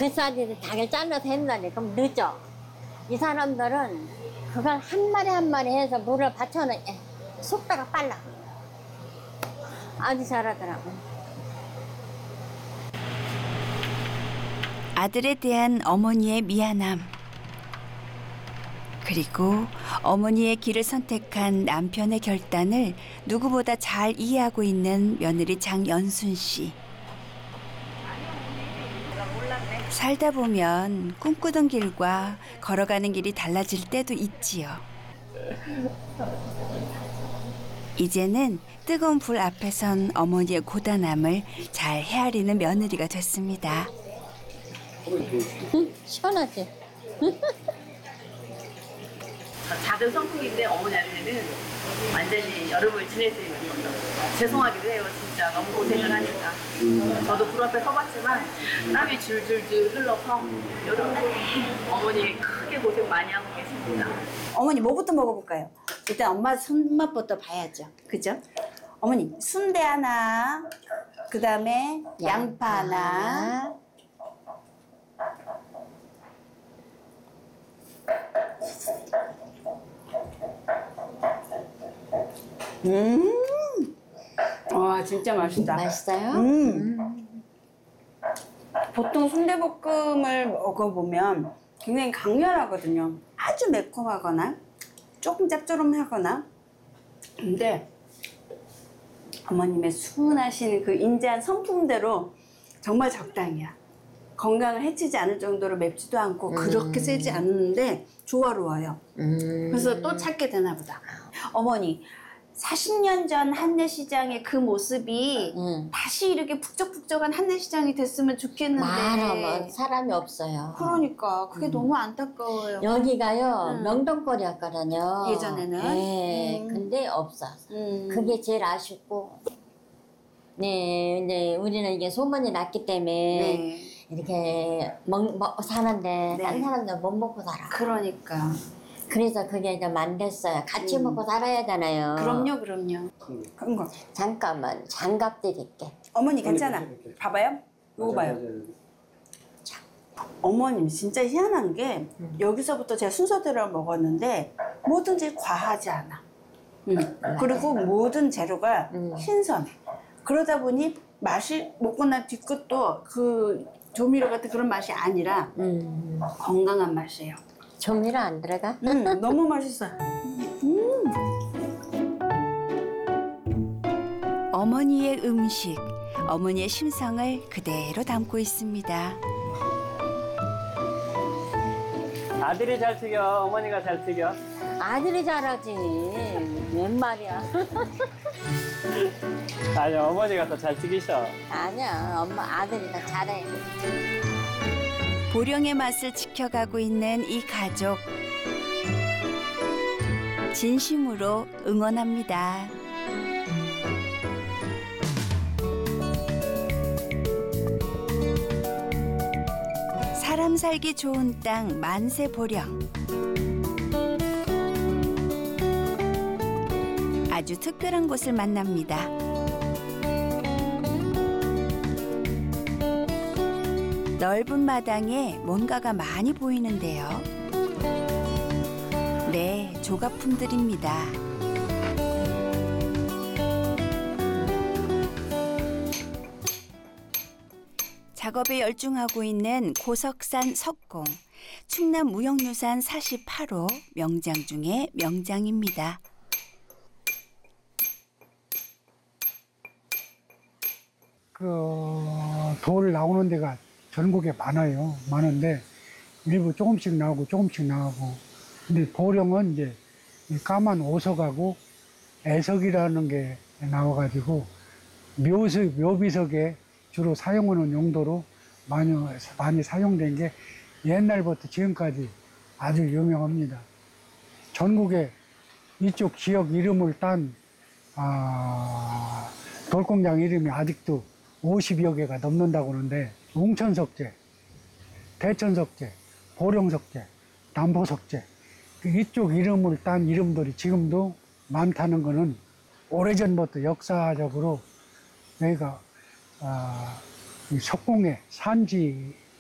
그 쌀이 닭을 잘라서 했는데 그럼 늦어. 이 사람들은 그걸 한 마리 한 마리 해서 물을 받쳐놓은 속도가 빨라. 아주 잘하더라고. 아들에 대한 어머니의 미안함. 그리고 어머니의 길을 선택한 남편의 결단을 누구보다 잘 이해하고 있는 며느리 장연순 씨. 살다 보면 꿈꾸던 길과 걸어가는 길이 달라질 때도 있지요. 이제는 뜨거운 불 앞에 선 어머니의 고단함을 잘 헤아리는 며느리가 됐습니다. 시원하지? 작은 선풍기인데 어머니한테는 완전히 여름을 지낼 수 있는 거죠. 죄송하기도 해요. 진짜 너무 고생을 하니까. 저도 불 앞에 서봤지만 땀이 줄줄줄 흘러서 여름 어머니 크게 고생 많이 하고 계십니다. 어머니 뭐부터 먹어볼까요? 일단 엄마 손맛부터 봐야죠. 그죠? 어머니 순대 하나, 그 다음에 양파 하나. 와 진짜 맛있다. 맛있어요? 보통 순대볶음을 먹어보면 굉장히 강렬하거든요. 아주 매콤하거나 조금 짭조름하거나. 근데 어머님의 순하신 그 인자한 성품대로 정말 적당이야. 건강을 해치지 않을 정도로 맵지도 않고 그렇게 세지 않는데 조화로워요. 그래서 또 찾게 되나 보다. 어머니 40년 전 한내시장의 그 모습이 다시 이렇게 북적북적한 한내시장이 됐으면 좋겠는데 말하면 사람이 없어요. 그러니까 그게 너무 안타까워요. 여기가요 명동거리였거든요. 예전에는? 네, 근데 없어. 그게 제일 아쉽고. 네, 우리는 이게 소문이 났기 때문에 네. 이렇게 사는데 네. 다른 사람들 못 먹고 살아. 그러니까. 그래서 그게 이제 만들었어요. 같이 먹고 살아야 되나요? 그럼요. 그런 거. 잠깐만 장갑 드릴게. 어머니 괜찮아. 봐봐요. 이거 봐요. 어머님 진짜 희한한 게 여기서부터 제가 순서대로 먹었는데 뭐든지 과하지 않아. 그리고 모든 재료가 신선해. 그러다 보니 맛이 먹고 난 뒤끝도 그 조미료 같은 그런 맛이 아니라 건강한 맛이에요. 조미료 안 들어가? 너무 맛있어요. 어머니의 음식, 어머니의 심성을 그대로 담고 있습니다. 아들이 잘 튀겨, 어머니가 잘 튀겨. 아들이 잘하지. 웬 말이야. 아니, 어머니가 더 잘 튀기셔. 아니야. 엄마 아들이 더 잘해. 보령의 맛을 지켜가고 있는 이 가족. 진심으로 응원합니다. 사람 살기 좋은 땅 만세 보령. 아주 특별한 곳을 만납니다. 넓은 마당에 뭔가가 많이 보이는데요. 네, 조각품들입니다. 작업에 열중하고 있는 고석산 석공, 충남 무형유산 48호 명장 중에 명장입니다. 돌 나오는 데가 전국에 많은데 일부 조금씩 나오고 근데 보령은 이제 이 까만 오석하고 애석이라는 게 나와가지고 묘비석에 주로 사용하는 용도로 많이 사용된 게 옛날부터 지금까지 아주 유명합니다. 전국에 이쪽 지역 이름을 딴 돌공장 이름이 아직도 50여 개가 넘는다고 하는데 웅천석재, 대천석재, 보령석재, 남포석재 이쪽 이름을 딴 이름들이 지금도 많다는 것은 오래전부터 역사적으로 여기가 이 석공의 산지